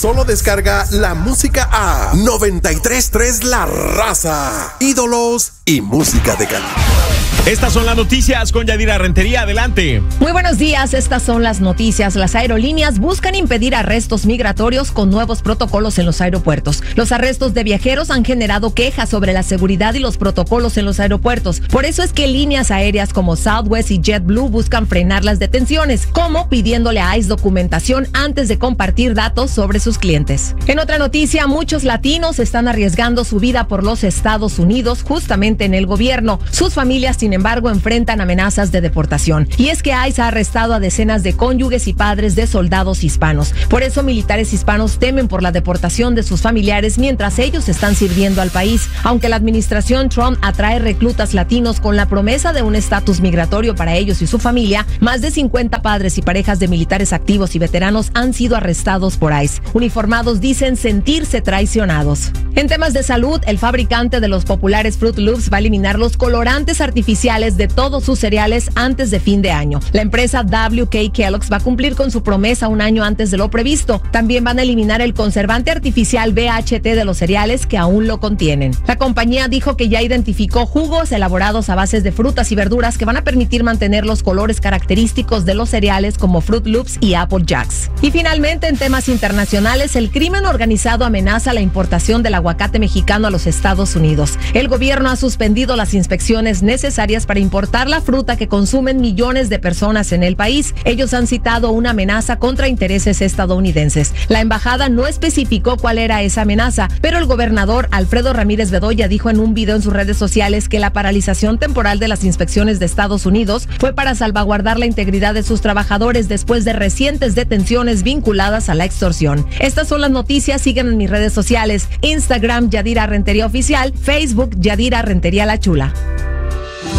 Solo descarga la música a 93.3 La Raza. Ídolos y música de calidad. Estas son las noticias con Yadira Rentería. Adelante. Muy buenos días, estas son las noticias. Las aerolíneas buscan impedir arrestos migratorios con nuevos protocolos en los aeropuertos. Los arrestos de viajeros han generado quejas sobre la seguridad y los protocolos en los aeropuertos. Por eso es que líneas aéreas como Southwest y JetBlue buscan frenar las detenciones, como pidiéndole a ICE documentación antes de compartir datos sobre sus clientes. En otra noticia, muchos latinos están arriesgando su vida por los Estados Unidos, justamente en el gobierno. Sus familias, sin embargo, enfrentan amenazas de deportación. Y es que ICE ha arrestado a decenas de cónyuges y padres de soldados hispanos. Por eso, militares hispanos temen por la deportación de sus familiares mientras ellos están sirviendo al país. Aunque la administración Trump atrae reclutas latinos con la promesa de un estatus migratorio para ellos y su familia, más de 50 padres y parejas de militares activos y veteranos han sido arrestados por ICE. Uniformados dicen sentirse traicionados. En temas de salud, el fabricante de los populares Fruit Loops va a eliminar los colorantes artificiales de todos sus cereales antes de fin de año. La empresa WK Kellogg's va a cumplir con su promesa un año antes de lo previsto. También van a eliminar el conservante artificial BHT de los cereales que aún lo contienen. La compañía dijo que ya identificó jugos elaborados a bases de frutas y verduras que van a permitir mantener los colores característicos de los cereales como Fruit Loops y Apple Jacks. Y finalmente, en temas internacionales, el crimen organizado amenaza la importación del aguacate mexicano a los Estados Unidos. El gobierno ha suspendido las inspecciones necesarias para importar la fruta que consumen millones de personas en el país. Ellos han citado una amenaza contra intereses estadounidenses. La embajada no especificó cuál era esa amenaza, pero el gobernador Alfredo Ramírez Bedoya dijo en un video en sus redes sociales que la paralización temporal de las inspecciones de Estados Unidos fue para salvaguardar la integridad de sus trabajadores después de recientes detenciones vinculadas a la extorsión. Estas son las noticias. Síguenme en mis redes sociales: Instagram Yadira Rentería Oficial, Facebook Yadira Rentería La Chula.